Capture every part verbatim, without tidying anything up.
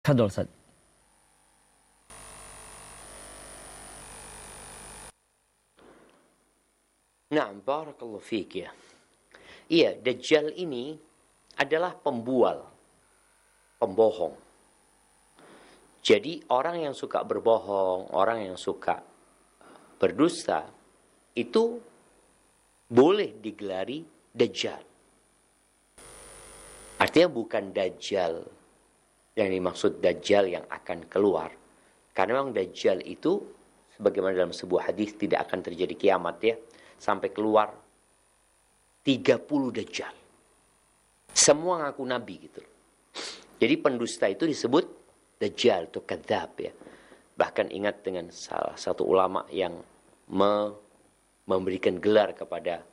Tafadhol Ustaz. Nah, barakallahu fiik ya. Iya, Dajjal ini adalah pembual, pembohong. Jadi orang yang suka berbohong, orang yang suka berdusta, itu boleh digelari Dajjal. Artinya bukan Dajjal yang dimaksud Dajjal yang akan keluar. Karena memang Dajjal itu, sebagaimana dalam sebuah hadis, tidak akan terjadi kiamat ya. Sampai keluar tiga puluh Dajjal. Semua ngaku nabi gitu. Jadi pendusta itu disebut Dajjal atau kadzab ya. Bahkan ingat dengan salah satu ulama yang me memberikan gelar kepada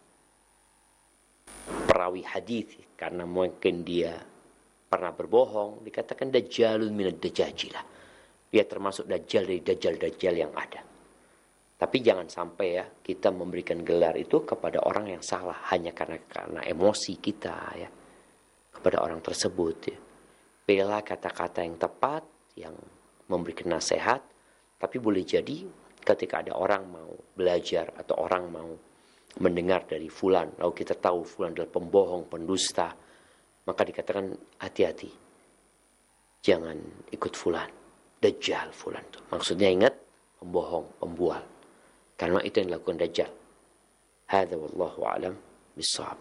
perawi hadis karena mungkin dia pernah berbohong, dikatakan Dajjalun minad Dajajilah. Dia termasuk Dajjal dari Dajjal-Dajjal yang ada. Tapi jangan sampai ya kita memberikan gelar itu kepada orang yang salah hanya karena karena emosi kita ya kepada orang tersebut ya. Pilihlah kata-kata yang tepat, yang memberikan nasihat, tapi boleh jadi ketika ada orang mau belajar atau orang mau mendengar dari fulan, lalu kita tahu fulan adalah pembohong, pendusta, maka dikatakan hati-hati. Jangan ikut fulan, Dajjal fulan itu. Maksudnya ingat, pembohong, pembual. Karena itu yang dilakukan Dajjal. Hadza wallahu a'lam bissawab.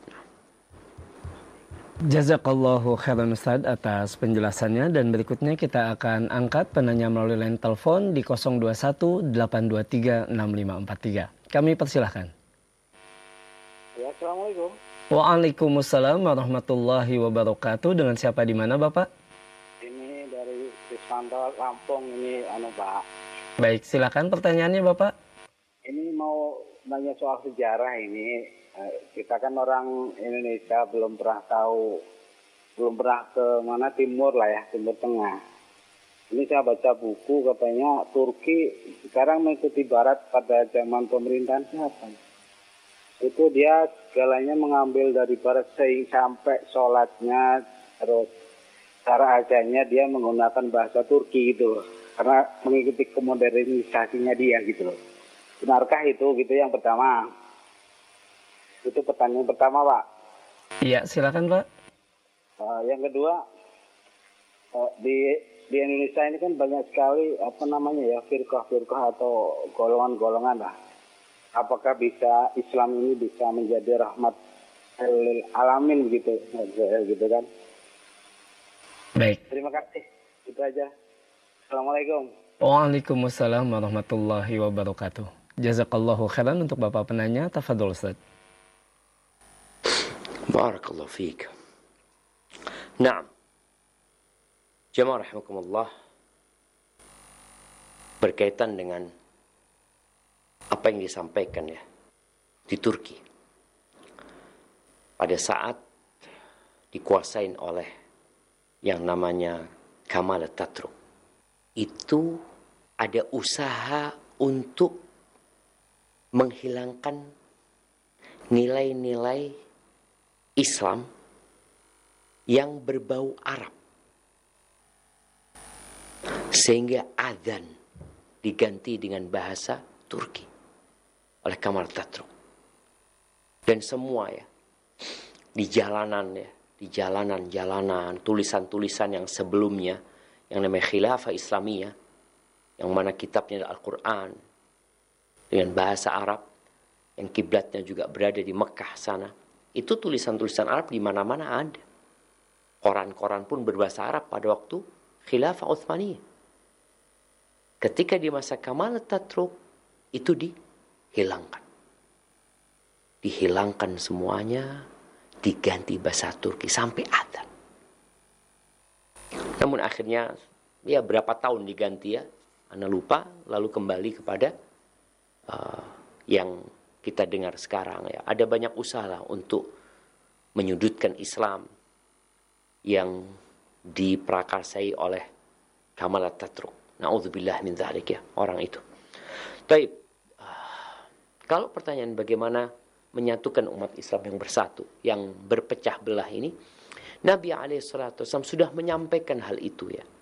Jazakallahu khairan Ustaz atas penjelasannya, dan berikutnya kita akan angkat penanya melalui line telepon di nol dua satu delapan dua tiga enam lima empat tiga. Kami persilahkan. Ya, Assalamualaikum. Waalaikumsalam warahmatullahi wabarakatuh. Dengan siapa di mana Bapak? Ini dari Rismanto Lampung ini anu Pak. Baik, silakan pertanyaannya Bapak. Ini mau nanya soal sejarah ini. Kita kan orang Indonesia belum pernah tahu, belum pernah ke mana timur lah ya, timur tengah. Ini saya baca buku katanya Turki sekarang mengikuti Barat pada zaman pemerintahan siapa? Itu dia segalanya mengambil dari Barat sehingga sampai sholatnya, terus cara ajarnya dia menggunakan bahasa Turki gitu, karena mengikuti kemodernisasinya dia gitu loh. Benarkah itu gitu yang pertama? Itu pertanyaan pertama, Pak. Iya, silakan Pak. Uh, yang kedua, uh, di di Indonesia ini kan banyak sekali apa namanya ya firqah-firqah atau golongan-golongan lah. Apakah bisa Islam ini bisa menjadi rahmat lil alamin gitu, gitu kan? Baik. Terima kasih. Itu aja. Assalamualaikum. Waalaikumsalam warahmatullahi wabarakatuh. Jazakallahu khairan untuk Bapak penanya. Tafadhol Ustaz. Barakallahu fiik. Naam. Jamaah rahimakumullah. Berkaitan dengan apa yang disampaikan ya di Turki. Pada saat dikuasain oleh yang namanya Kemal Atatürk. Itu ada usaha untuk menghilangkan nilai-nilai Islam yang berbau Arab. Sehingga adzan diganti dengan bahasa Turki oleh Kemal Atatürk. Dan semua ya, di jalanan ya, di jalanan-jalanan, tulisan-tulisan yang sebelumnya, yang namanya Khilafah Islamiyah, yang mana kitabnya adalah Al-Quran, dengan bahasa Arab, yang kiblatnya juga berada di Mekah sana. Itu tulisan-tulisan Arab di mana-mana ada. Koran-koran pun berbahasa Arab pada waktu Khilafah Utsmaniyah. Ketika di masa Kemal Atatürk itu dihilangkan. Dihilangkan semuanya, diganti bahasa Turki sampai adzan. Namun akhirnya ya berapa tahun diganti ya, Anda lupa, lalu kembali kepada uh, yang kita dengar sekarang ya. Ada banyak usaha untuk menyudutkan Islam yang diprakarsai oleh Kemal Atatürk. Na'udzubillah min dzalik ya, orang itu. Baik. Kalau pertanyaan bagaimana menyatukan umat Islam yang bersatu, yang berpecah belah ini, Nabi alaihi salatu wasallam sudah menyampaikan hal itu ya.